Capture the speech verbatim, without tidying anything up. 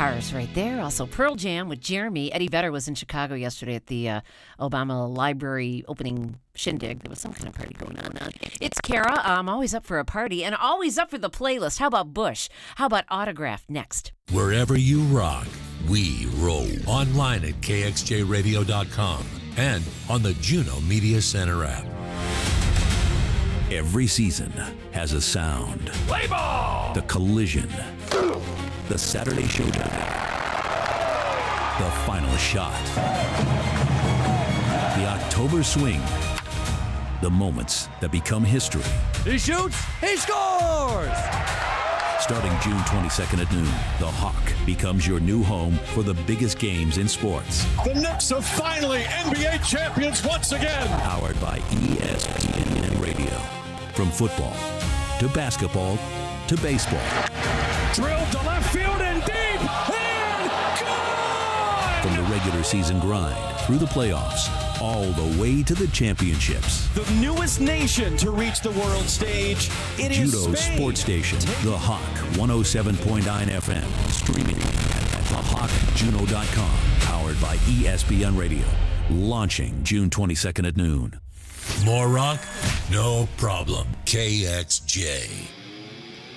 Cars right there. Also Pearl Jam with Jeremy. Eddie Vedder was in Chicago yesterday at the uh, Obama Library opening shindig. There was some kind of party going on. Uh, it's Kara. I'm always up for a party and always up for the playlist. How about Bush? How about Autograph next? Wherever you rock, we roll. Online at K X J radio dot com and on the Juno Media Center app. Every season has a sound. Play ball! The Collision. The Saturday Showdown. The Final Shot. The October Swing. The moments that become history. He shoots, he scores! Starting June twenty-second at noon, the Hawk becomes your new home for the biggest games in sports. The Knicks are finally N B A champions once again. Powered by E S P N Radio. From football to basketball to baseball. Drilled to left field and deep and gone! From the regular season grind through the playoffs, all the way to the championships. The newest nation to reach the world stage. It is Judo's Spain. sports station, The Hawk, one oh seven point nine F M. Streaming at the hawk juno dot com. Powered by E S P N Radio. Launching June twenty-second at noon. More rock? No problem. K X J.